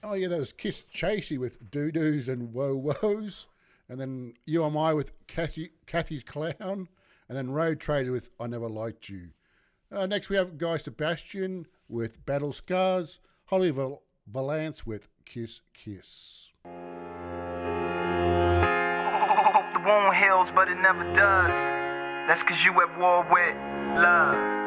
Oh yeah, there was Kiss Chasey with Doo Doos and Woe Woes, and then You Am I with Kathy's Clown, and then Road Trader with I Never Liked You. Next we have Guy Sebastian with Battle Scars, Holly Valance with Kiss Kiss. Hope the wound heals, but it never does. That's 'cause you at war with love.